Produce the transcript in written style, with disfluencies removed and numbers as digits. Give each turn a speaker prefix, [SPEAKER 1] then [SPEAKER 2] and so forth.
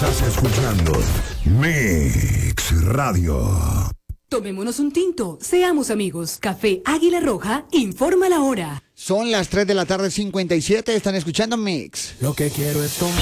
[SPEAKER 1] Estás escuchando Mix Radio.
[SPEAKER 2] Tomémonos un tinto, seamos amigos. Café Águila Roja informa la hora.
[SPEAKER 3] Son las 3 de la tarde, 57. Están escuchando Mix.
[SPEAKER 4] Lo que quiero es tomar.